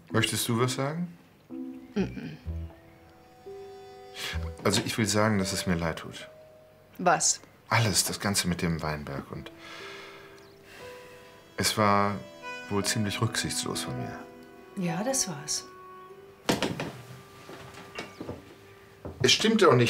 Möchtest du was sagen? Also ich will sagen, dass es mir leid tut. Was? Alles, das Ganze mit dem Weinberg. Und es war wohl ziemlich rücksichtslos von mir. Ja, das war's. Es stimmte auch nicht.